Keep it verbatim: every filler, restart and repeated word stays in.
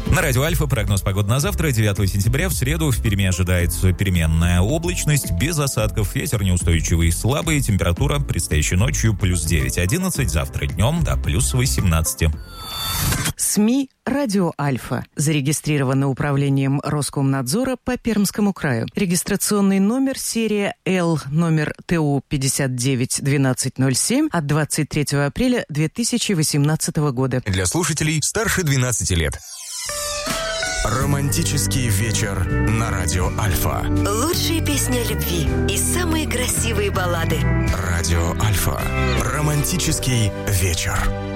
На радио Альфа прогноз погоды на завтра, девятого сентября. В среду в Перми ожидается переменная облачность, без осадков, ветер неустойчивый, слабый, температура предстоящей ночью плюс девять-одиннадцать, завтра днем до плюс восемнадцать. СМИ «Радио Альфа». Зарегистрировано управлением Роскомнадзора по Пермскому краю. Регистрационный номер серия Л, номер ТУ пятьдесят девять двенадцать ноль семь от двадцать третьего апреля две тысячи восемнадцатого года. Для слушателей старше двенадцати лет. Романтический вечер на радио Альфа. Лучшие песни о любви и самые красивые баллады. Радио Альфа. Романтический вечер.